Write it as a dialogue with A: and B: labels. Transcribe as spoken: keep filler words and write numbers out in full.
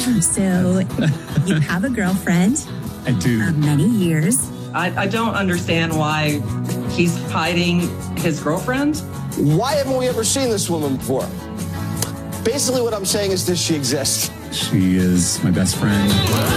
A: So you have a girlfriend.
B: I do.
A: Uh, many years.
C: I, I don't understand why he's hiding his girlfriend.
D: Why haven't we ever seen this woman before? Basically what I'm saying is, does she exist?
B: She is my best friend.